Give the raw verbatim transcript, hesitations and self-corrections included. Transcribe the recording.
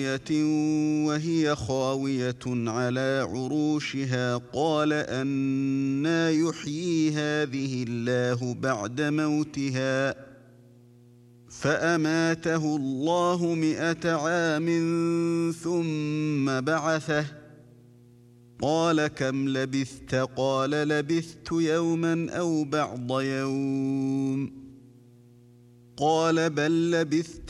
وهي خاوية على عروشها قال أنى يحيي هذه الله بعد موتها فأماته الله مئة عام ثم بعثه قال كم لبثت قال لبثت يوما أو بعض يوم قال بل لبثت